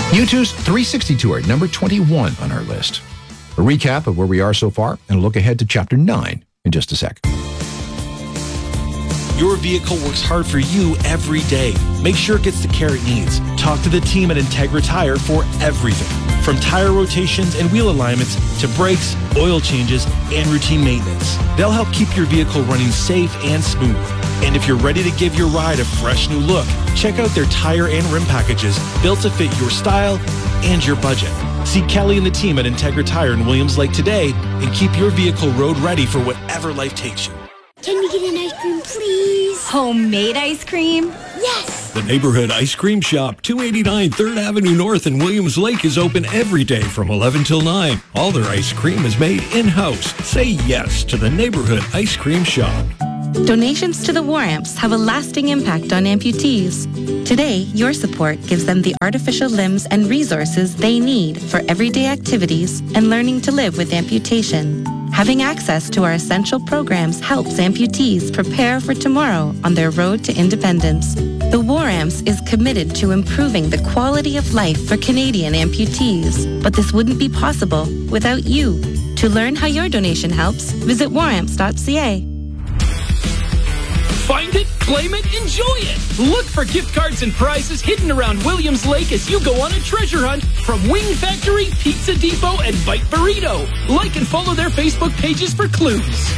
U2's 360 Tour, number 21 on our list. A recap of where we are so far and a look ahead to Chapter 9 in just a sec. Your vehicle works hard for you every day. Make sure it gets the care it needs. Talk to the team at Integra Tire for everything. From tire rotations and wheel alignments to brakes, oil changes, and routine maintenance. They'll help keep your vehicle running safe and smooth. And if you're ready to give your ride a fresh new look, check out their tire and rim packages built to fit your style and your budget. See Kelly and the team at Integra Tire in Williams Lake today and keep your vehicle road ready for whatever life takes you. Can we get an ice cream, please? Homemade ice cream? Yes! The Neighborhood Ice Cream Shop, 289 3rd Avenue North in Williams Lake is open every day from 11 till 9. All their ice cream is made in-house. Say yes to the Neighborhood Ice Cream Shop. Donations to the War Amps have a lasting impact on amputees. Today, your support gives them the artificial limbs and resources they need for everyday activities and learning to live with amputation. Having access to our essential programs helps amputees prepare for tomorrow on their road to independence. The War Amps is committed to improving the quality of life for Canadian amputees, but this wouldn't be possible without you. To learn how your donation helps, visit waramps.ca. Find it, claim it, enjoy it. Look for gift cards and prizes hidden around Williams Lake as you go on a treasure hunt from Wing Factory, Pizza Depot, and Bite Burrito. Like and follow their Facebook pages for clues.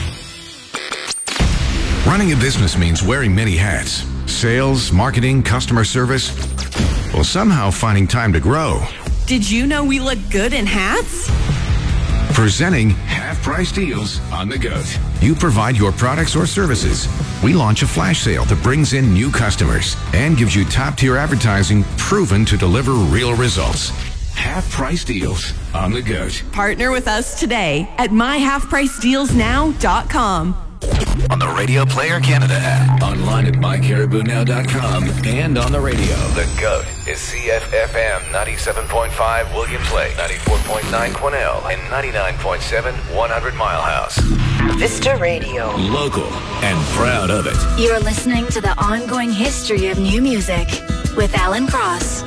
Running a business means wearing many hats. Sales, marketing, customer service. Well, somehow finding time to grow. Did you know we look good in hats? Presenting half-price deals on the GOAT. You provide your products or services. We launch a flash sale that brings in new customers and gives you top-tier advertising proven to deliver real results. Half-price deals on the GOAT. Partner with us today at myhalfpricedealsnow.com. On the Radio Player Canada app, online at mycaribounow.com, and on the radio. The GOAT is CFFM 97.5 Williams Lake, 94.9 Quesnel, and 99.7 100 Mile House. Vista Radio. Local and proud of it. You're listening to the ongoing history of new music with Alan Cross.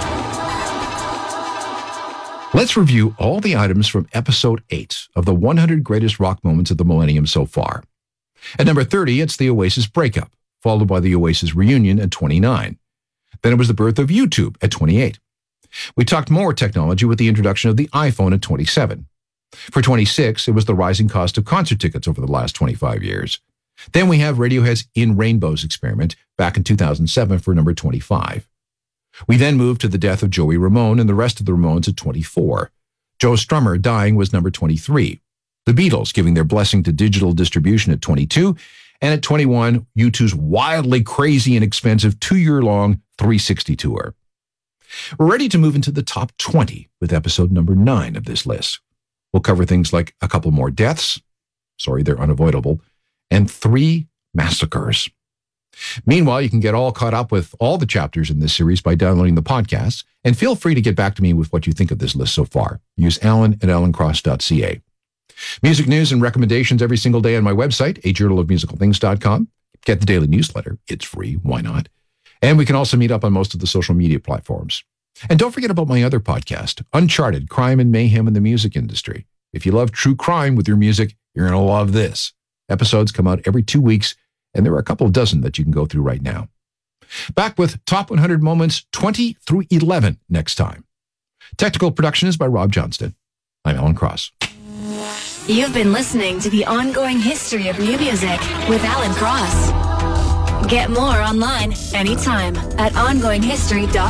Let's review all the items from Episode 8 of the 100 Greatest Rock Moments of the Millennium so far. At number 30, it's the Oasis breakup, followed by the Oasis reunion at 29. Then it was the birth of YouTube at 28. We talked more technology with the introduction of the iPhone at 27. For 26, it was the rising cost of concert tickets over the last 25 years. Then we have Radiohead's In Rainbows experiment back in 2007 for number 25. We then moved to the death of Joey Ramone and the rest of the Ramones at 24. Joe Strummer dying was number 23. The Beatles giving their blessing to digital distribution at 22. And at 21, U2's wildly crazy and expensive 2-year-long 360 tour. We're ready to move into the top 20 with episode number 9 of this list. We'll cover things like a couple more deaths. Sorry, they're unavoidable. And 3 massacres. Meanwhile, you can get all caught up with all the chapters in this series by downloading the podcast, and feel free to get back to me with what you think of this list so far. Use Alan at alancross.ca. Music news and recommendations every single day on my website, ajournalofmusicalthings.com. Get the daily newsletter. It's free. Why not? And we can also meet up on most of the social media platforms. And don't forget about my other podcast, Uncharted, Crime and Mayhem in the Music Industry. If you love true crime with your music, you're going to love this. Episodes come out every 2 weeks, and there are a couple of dozen that you can go through right now. Back with Top 100 Moments 20 through 11 next time. Technical production is by Rob Johnston. I'm Alan Cross. You've been listening to the ongoing history of new music with Alan Cross. Get more online anytime at ongoinghistory.com.